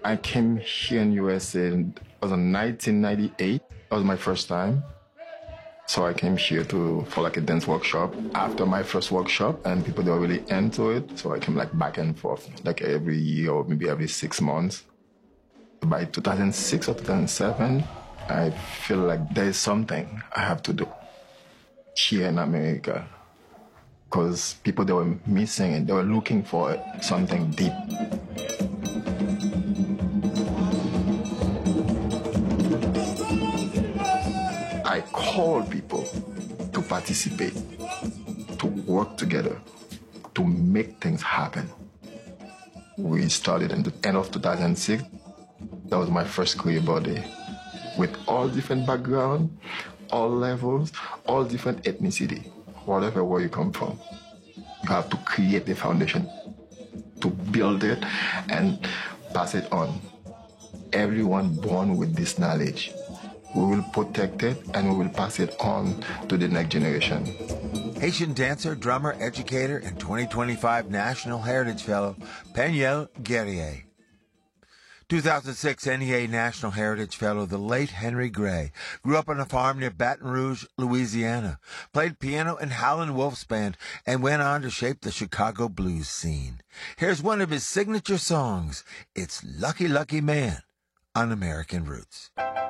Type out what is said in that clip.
I came here in USA, it was in 1998. That was my first time. So I came here for like a dance workshop. After my first workshop, and people they were really into it, so I came like back and forth, like every year or maybe every 6 months. By 2006 or 2007, I feel like there is something I have to do here in America, because people they were missing it, they were looking for something deep. I call people to participate, to work together, to make things happen. We started in the end of 2006. That was my first career body, with all different backgrounds, all levels, all different ethnicity, whatever where you come from. You have to create the foundation to build it and pass it on. Everyone born with this knowledge, we will protect it and we will pass it on to the next generation. Haitian dancer, drummer, educator, and 2025 National Heritage Fellow, Peniel Guerrier. 2006 NEA National Heritage Fellow, the late Henry Gray, grew up on a farm near Baton Rouge, Louisiana, played piano in Howlin' Wolf's band, and went on to shape the Chicago blues scene. Here's one of his signature songs. It's Lucky Lucky Man on American Roots.